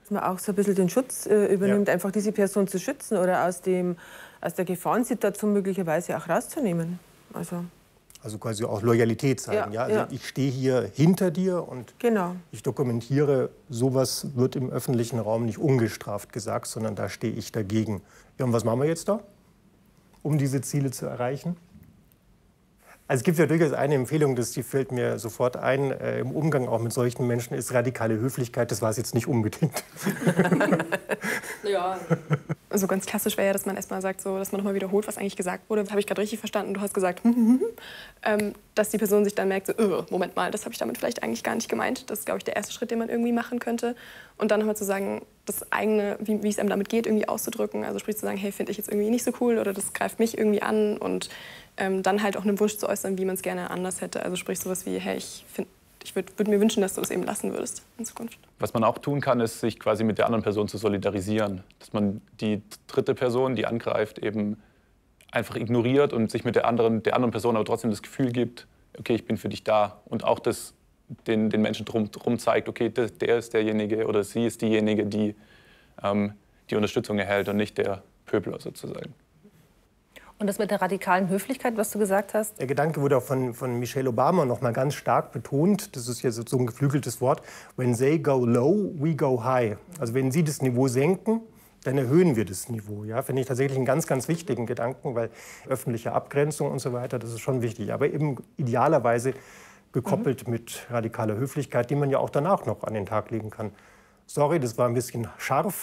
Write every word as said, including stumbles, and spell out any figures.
Dass man auch so ein bisschen den Schutz äh, übernimmt, Ja. einfach diese Person zu schützen oder aus, dem, aus der Gefahrensituation möglicherweise auch rauszunehmen. Also, also quasi auch Loyalität zeigen. Ja, Ja, Also ja. ich stehe hier hinter dir und genau. ich dokumentiere, sowas wird im öffentlichen Raum nicht ungestraft gesagt, sondern da stehe ich dagegen. Ja, und was machen wir jetzt da, um diese Ziele zu erreichen? Also es gibt ja durchaus eine Empfehlung, das, die fällt mir sofort ein, äh, im Umgang auch mit solchen Menschen, ist radikale Höflichkeit. Das war es jetzt nicht unbedingt. Ja. Also ganz klassisch wäre ja, dass man erstmal sagt, so, dass man nochmal wiederholt, was eigentlich gesagt wurde. Habe ich gerade richtig verstanden? Du hast gesagt, ähm, dass die Person sich dann merkt, so, oh, Moment mal, das habe ich damit vielleicht eigentlich gar nicht gemeint. Das ist, glaube ich, der erste Schritt, den man irgendwie machen könnte. Und dann nochmal zu sagen, das eigene, wie, wie es einem damit geht, irgendwie auszudrücken. Also sprich zu sagen, hey, finde ich jetzt irgendwie nicht so cool oder das greift mich irgendwie an. Und ähm, dann halt auch einen Wunsch zu äußern, wie man es gerne anders hätte. Also sprich sowas wie, hey, ich finde, ich würde würd mir wünschen, dass du das eben lassen würdest in Zukunft. Was man auch tun kann, ist, sich quasi mit der anderen Person zu solidarisieren. Dass man die dritte Person, die angreift, eben einfach ignoriert und sich mit der anderen, der anderen Person aber trotzdem das Gefühl gibt, okay, ich bin für dich da. Und auch das den, den Menschen drum, drum zeigt, okay, der, der ist derjenige oder sie ist diejenige, die ähm, die Unterstützung erhält und nicht der Pöbler sozusagen. Und das mit der radikalen Höflichkeit, was du gesagt hast? Der Gedanke wurde auch von, von Michelle Obama noch mal ganz stark betont. Das ist ja so ein geflügeltes Wort. When they go low, we go high. Also wenn sie das Niveau senken, dann erhöhen wir das Niveau. Ja, finde ich tatsächlich einen ganz, ganz wichtigen Gedanken, weil öffentliche Abgrenzung und so weiter, das ist schon wichtig. Aber eben idealerweise gekoppelt mhm. mit radikaler Höflichkeit, die man ja auch danach noch an den Tag legen kann. Sorry, das war ein bisschen scharf.